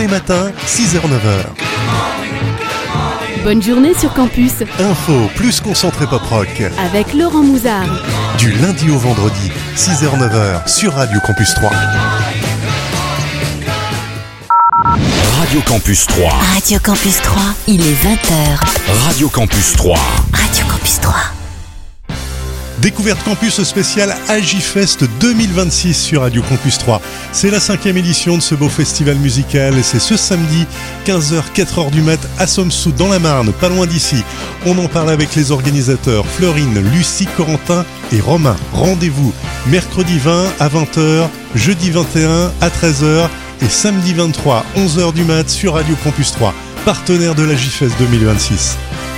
matins, 6h-9h. Bonne journée sur Campus. Info plus concentré pop-rock. Avec Laurent Mouzard. Du lundi au vendredi, 6h-9h sur Radio Campus 3. Radio Campus 3. Radio Campus 3, il est 20h. Radio Campus 3. Radio Campus 3. Découverte Campus spéciale Agifest 2026 sur Radio Campus 3. C'est la 5e édition de ce beau festival musical et c'est ce samedi 15h, 4h du mat à Somme-Sous dans la Marne, pas loin d'ici. On en parle avec les organisateurs Florine, Lucie, Corentin et Romain. Rendez-vous mercredi 20 à 20h, jeudi 21 à 13h et samedi 23 11h du mat sur Radio Campus 3, partenaire de l'Agifest 2026.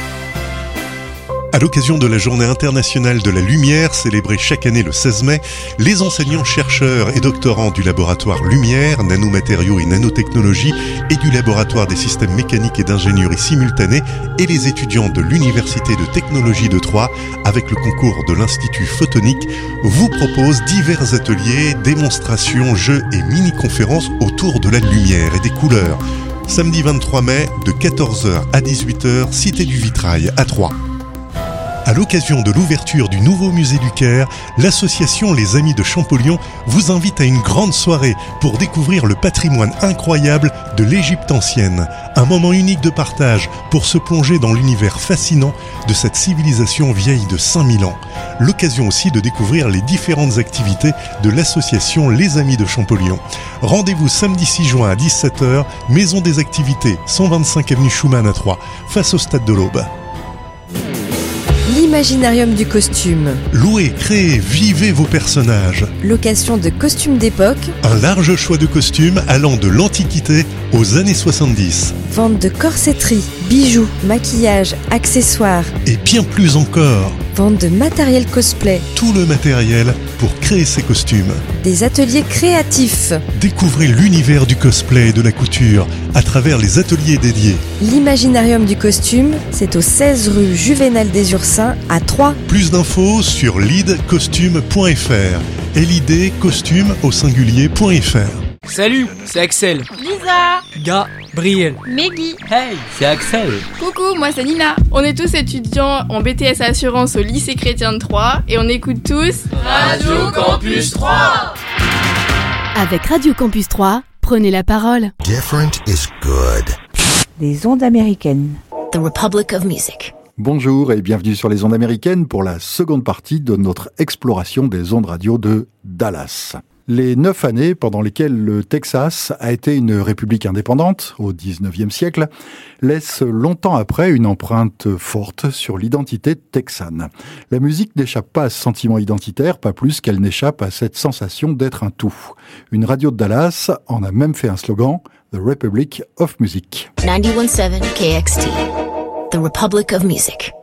À l'occasion de la Journée internationale de la lumière, célébrée chaque année le 16 mai, les enseignants, chercheurs et doctorants du laboratoire Lumière, nanomatériaux et nanotechnologie, et du laboratoire des systèmes mécaniques et d'ingénierie simultanée, et les étudiants de l'Université de technologie de Troyes, avec le concours de l'Institut Photonique, vous proposent divers ateliers, démonstrations, jeux et mini-conférences autour de la lumière et des couleurs. Samedi 23 mai, de 14h à 18h, Cité du Vitrail à Troyes. À l'occasion de l'ouverture du nouveau musée du Caire, l'association Les Amis de Champollion vous invite à une grande soirée pour découvrir le patrimoine incroyable de l'Égypte ancienne. Un moment unique de partage pour se plonger dans l'univers fascinant de cette civilisation vieille de 5000 ans. L'occasion aussi de découvrir les différentes activités de l'association Les Amis de Champollion. Rendez-vous samedi 6 juin à 17h, Maison des Activités, 125 avenue Schumann à Troyes, face au Stade de l'Aube. L'Imaginarium du costume. Louez, créez, vivez vos personnages. Location de costumes d'époque. Un large choix de costumes allant de l'Antiquité aux années 70. Vente de corsetterie, bijoux, maquillage, accessoires. Et bien plus encore. Vente de matériel cosplay. Tout le matériel pour créer ces costumes. Des ateliers créatifs. Découvrez l'univers du cosplay et de la couture à travers les ateliers dédiés. L'Imaginarium du costume, c'est au 16 rue Juvénal des Ursins à Troyes. Plus d'infos sur lidcostume.fr. lidcostume au singulier.fr. Salut, c'est Axel. Lisa. Gabriel. Meggy. Hey, c'est Axel. Coucou, moi c'est Nina. On est tous étudiants en BTS Assurance au lycée chrétien de Troyes et on écoute tous Radio Campus 3. Avec Radio Campus 3, prenez la parole. Different is good. Les ondes américaines. The Republic of Music. Bonjour et bienvenue sur les ondes américaines pour la seconde partie de notre exploration des ondes radio de Dallas. Les 9 années pendant lesquelles le Texas a été une république indépendante, au 19e siècle, laissent longtemps après une empreinte forte sur l'identité texane. La musique n'échappe pas à ce sentiment identitaire, pas plus qu'elle n'échappe à cette sensation d'être un tout. Une radio de Dallas en a même fait un slogan, The Republic of Music. 91.7 KXT, The Republic of Music.